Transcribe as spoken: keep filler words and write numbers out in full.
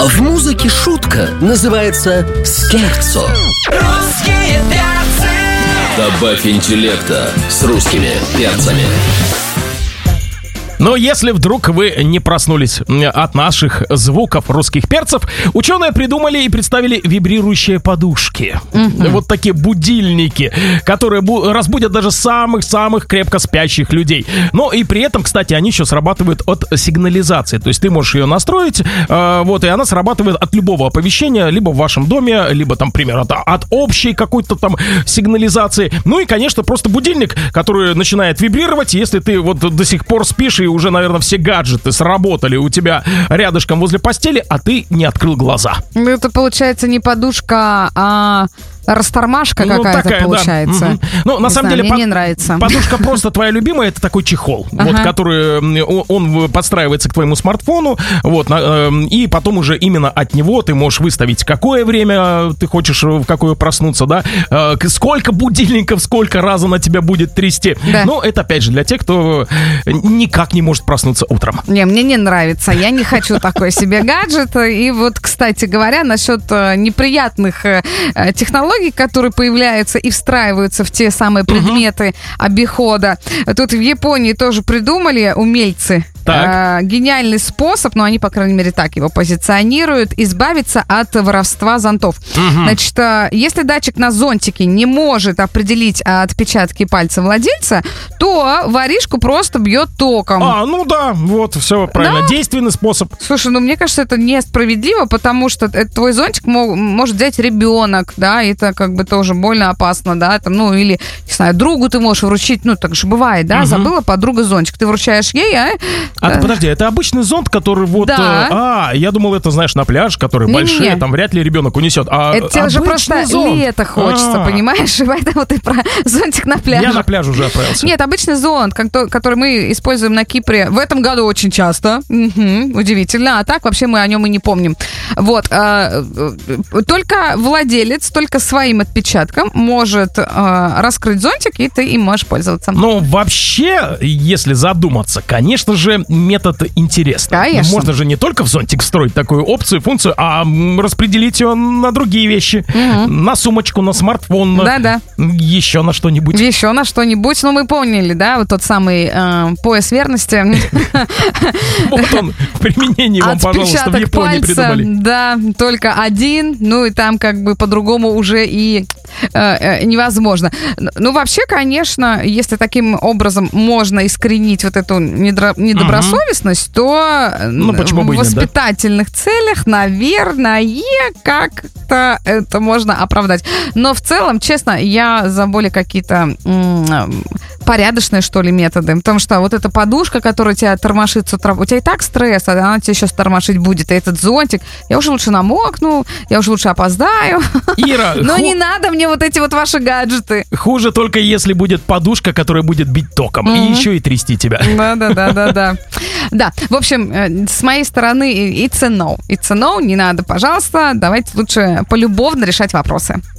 В музыке шутка называется скерцо. Русские перцы. Добавь интеллекта с русскими перцами. Но если вдруг вы не проснулись от наших звуков русских перцев, ученые придумали и представили вибрирующие подушки. Mm-hmm. Вот такие будильники, которые бу- разбудят даже самых-самых крепко спящих людей. Но и при этом, кстати, они еще срабатывают от сигнализации. То есть ты можешь ее настроить, э, вот, и она срабатывает от любого оповещения, либо в вашем доме, либо, там, например, от, от общей какой-то там сигнализации. Ну и, конечно, просто будильник, который начинает вибрировать, если ты вот до сих пор спишь и уже, наверное, все гаджеты сработали у тебя рядышком возле постели, а ты не открыл глаза. Ну, это получается не подушка, а растормашка ну, какая-то такая, получается. Да. Угу. Ну, на не самом знаю, деле, мне под... не нравится. Подушка просто твоя любимая, это такой чехол, ага. вот, который он подстраивается к твоему смартфону, вот, и потом уже именно от него ты можешь выставить, какое время ты хочешь, в какое проснуться, да, сколько будильников, сколько раз она тебя будет трясти. Да. Но это, опять же, для тех, кто никак не может проснуться утром. Не, мне не нравится, я не хочу такой себе гаджет. И вот, кстати говоря, насчет неприятных технологий, которые появляются и встраиваются в те самые предметы uh-huh. обихода. Тут в Японии тоже придумали умельцы э, гениальный способ, но они, по крайней мере, так его позиционируют, избавиться от воровства зонтов. Uh-huh. Значит, э, если датчик на зонтике не может определить отпечатки пальца владельца, то воришку просто бьет током. А, ну да, вот, все правильно. Да? Действенный способ. Слушай, ну мне кажется, это несправедливо, потому что это, твой зонтик мог, может взять ребенок, да, и это как бы тоже больно опасно, да, там, ну, или, не знаю, другу ты можешь вручить, ну, так же бывает, да, угу. забыла подруга зонтик, ты вручаешь ей, а... А, подожди, это обычный зонт, который вот... Да. А, я думал, это, знаешь, на пляж, который не, большие, не. Там вряд ли ребенок унесет. А это тебе же просто зонт. Лето хочется, А-а-а. понимаешь, и поэтому ты про зонтик на пляже. Я на пляж уже отправился. Нет, обычный зонт, который мы используем на Кипре в этом году очень часто, угу, удивительно, а так вообще мы о нем и не помним. Вот, только владелец, только своим отпечатком может э, раскрыть зонтик, и ты им можешь пользоваться. Ну, вообще, если задуматься, конечно же, метод интересный. Конечно. Можно же не только в зонтик встроить такую опцию, функцию, а распределить ее на другие вещи. Угу. На сумочку, на смартфон, Да-да. еще на что-нибудь. Еще на что-нибудь. Ну, мы поняли, да, вот тот самый э, пояс верности. Вот он, в применении вам, пожалуйста, в Японии придумали. Да, только один, ну и там как бы по-другому уже и э, невозможно. Ну, вообще, конечно, если таким образом можно искоренить вот эту недро- недобросовестность, угу. то ну, почему бы в воспитательных нет, да? целях, наверное, как-то это можно оправдать. Но в целом, честно, я за более какие-то м- порядочные, что ли, методы. Потому что вот эта подушка, которая тебя тормошит с утра, у тебя и так стресс, а она тебя сейчас тормошить будет. И этот зонтик, я уже лучше намокну, я уже лучше опоздаю. Ира, Но ху... не надо мне вот эти вот ваши гаджеты. Хуже только если будет подушка, которая будет бить током. Mm-hmm. И еще и трясти тебя. Да-да-да-да-да. Да, в общем, с моей стороны it's a no. It's a no, не надо, пожалуйста. Давайте лучше полюбовно решать вопросы.